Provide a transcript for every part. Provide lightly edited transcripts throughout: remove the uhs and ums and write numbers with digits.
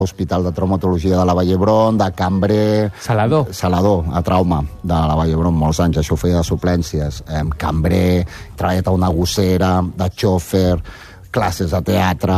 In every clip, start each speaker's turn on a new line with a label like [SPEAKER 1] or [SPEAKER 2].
[SPEAKER 1] Hospital de Traumatologia de la Vall d'Hebron, de cambrer... Salador, a trauma, de la Vall d'Hebron, molts anys, això ho feia de suplències. Cambrer, treballat a una gossera, de xòfer, classes de teatre...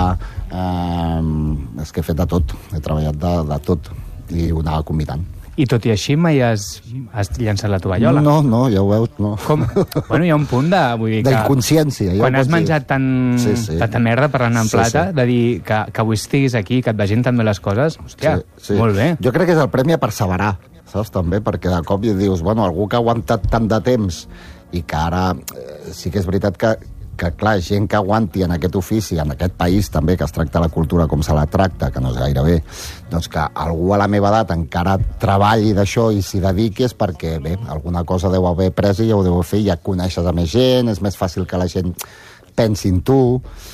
[SPEAKER 1] És que he fet de tot, he treballat de tot, i ho anava combinant.
[SPEAKER 2] I tot i així mai has llançat la tovallola?
[SPEAKER 1] No, ja ho veus, no.
[SPEAKER 2] Com? Bueno, hi ha un punt de...
[SPEAKER 1] D'inconsciència.
[SPEAKER 2] Quan has menjat tanta merda parlant en plata, de dir que avui estiguis aquí, que et vegin tan bé les coses, hòstia, molt bé.
[SPEAKER 1] Jo crec que és el premi a perseverar, saps, també, perquè de cop dius, bueno, algú que ha aguantat tant de temps i que ara sí que és veritat que clar, gent que aguanti en aquest ofici, en aquest país també, que es tracta la cultura com se la tracta, que no és gaire bé, doncs que algú a la meva edat encara treballi d'això i s'hi dediqui és perquè, bé, alguna cosa deu haver pres i ja ho deu fer, ja coneixes a més gent, és més fàcil que la gent pensi en tu,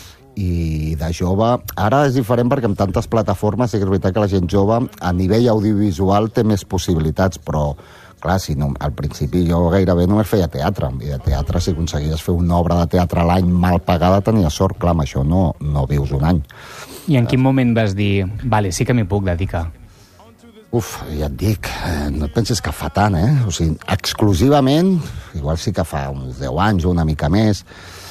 [SPEAKER 1] i de jove... Ara és diferent perquè amb tantes plataformes sí que és veritat que la gent jove a nivell audiovisual té més possibilitats, però clar, si no, al principi jo gairebé només feia teatre, i de teatre si aconseguies fer una obra de teatre a l'any mal pagada tenia sort, clar, amb això no vius un any.
[SPEAKER 2] I en quin moment vas dir, vale, sí que m'hi puc dedicar?
[SPEAKER 1] Ja et dic, no et pensis que fa tant, O sigui, exclusivament, igual sí que fa uns 10 anys o una mica més,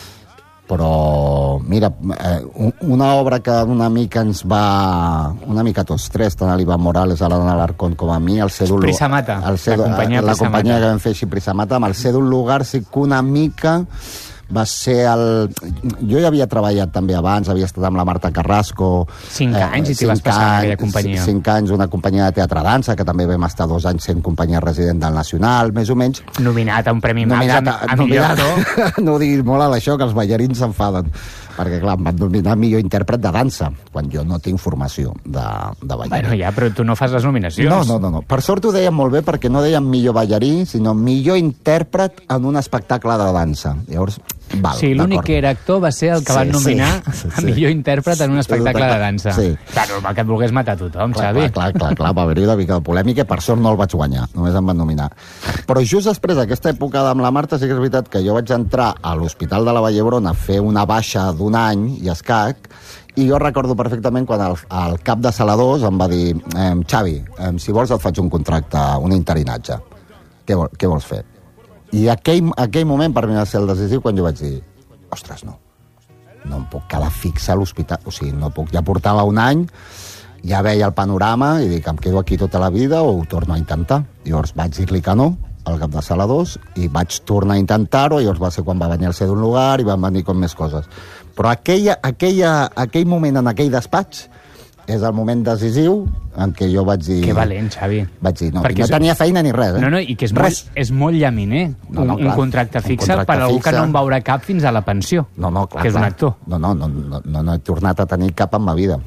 [SPEAKER 1] però, mira, una obra que una mica ens va... Una mica tots tres, tant a l'Ivan Morales, a l'Anna Alarcón com a mi, el Cèdul...
[SPEAKER 2] Prisa Mata, la
[SPEAKER 1] companyia que vam fer així, Prisa Mata, amb el Cèdul Lugar sí que una mica va ser el... Jo ja havia treballat també abans, havia estat amb la Marta Carrasco...
[SPEAKER 2] 5 anys i t'hi vas passar en aquella companyia.
[SPEAKER 1] 5 anys, una companyia de teatre-dansa, que també vam estar 2 anys sent companyia resident del Nacional, més o menys.
[SPEAKER 2] Nominat a un Premi Max a millor actor.
[SPEAKER 1] No ho diguis molt a això, que els ballarins s'enfaden. Perquè, clar, em van nominar millor intèrpret de dansa, quan jo no tinc formació de ballarí.
[SPEAKER 2] Bueno, ja, però tu no fas les nominacions.
[SPEAKER 1] No. Per sort ho deien molt bé, perquè no deien millor ballarí, sinó millor intèrpret en un espectacle de dansa. Llavors, val,
[SPEAKER 2] sí, l'únic que era actor va ser el que van nominar a millor intèrpret en un espectacle de dansa.
[SPEAKER 1] Sí.
[SPEAKER 2] Clar, normal que et volgués matar tothom, Xavi.
[SPEAKER 1] Clar, va haver-hi una mica de polèmica, per sort no el vaig guanyar, només em van nominar. Però just després d'aquesta època amb la Marta sí que és veritat que jo vaig entrar a l'Hospital de la Vall d'Hebron a fer una baixa d'un any i escac, i jo recordo perfectament quan el cap de Saladors em va dir Xavi, si vols et faig un contracte, un interinatge. Què vols fer? I aquell moment per mi va ser el decisiu quan jo vaig dir, ostres, no em puc quedar fixa a l'hospital, o sigui, no puc, ja portava un any, ja veia el panorama i dic, em quedo aquí tota la vida o ho torno a intentar. Llavors vaig dir-li que no al cap de Saladors i vaig tornar a intentar-ho, llavors va ser quan va venir el Cèdul Lugar i van venir com més coses. Però aquell moment en aquell despatx és el moment decisiu en què jo vaig dir...
[SPEAKER 2] Que valent, Xavi.
[SPEAKER 1] Vaig dir, no tenia feina ni res,
[SPEAKER 2] No, i que és molt llaminer, un contracte fixe per algú que no en veurà cap fins a la pensió, que és un actor.
[SPEAKER 1] No he tornat a tenir cap en ma vida.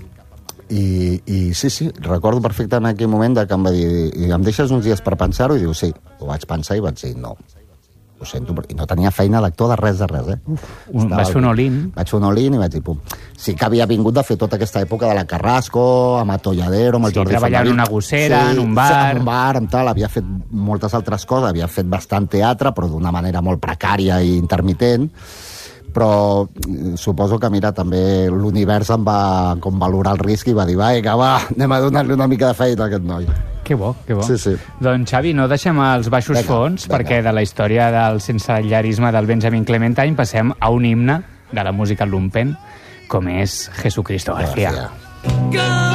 [SPEAKER 1] I sí, recordo perfectament aquell moment que em va dir, em deixes uns dies per pensar-ho? I diu, sí. Ho vaig pensar i vaig dir, no. Ho sento, i no tenia feina d'actor de res,
[SPEAKER 2] Vas fer un all-in?
[SPEAKER 1] Vaig fer un all-in i vaig dir, pum. Sí que havia vingut de fer tota aquesta època de la Carrasco, amb Atolladero, amb el Jordi Fenolin.
[SPEAKER 2] Treballar en una gossera, en un bar...
[SPEAKER 1] En un bar, amb tal, havia fet moltes altres coses, havia fet bastant teatre, però d'una manera molt precària i intermitent, però suposo que, mira, també l'univers em va com valorar el risc i va dir, va, anem a donar-li una mica de feina a aquest noi.
[SPEAKER 2] Que bo.
[SPEAKER 1] Sí.
[SPEAKER 2] Doncs, Xavi, no deixem els baixos fons, perquè de la història del sensellarisme del Benjamin Clementine passem a un himne de la música lumpen, com és Jesucristo García.